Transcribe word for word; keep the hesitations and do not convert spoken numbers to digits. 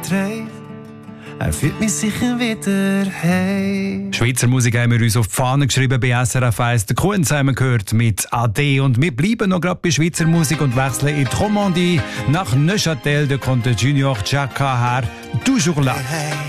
dreht, er führt mich sicher wieder hey. Schweizer Musik haben wir uns auf die Fahne geschrieben bei S R F eins. Der Kuhn zusammen gehört mit Ade. Und wir bleiben noch gerade bei Schweizer Musik und wechseln in die Romandie nach Neuchâtel. Da kommt der Junior Chaka her. Toujours là. Hey, hey.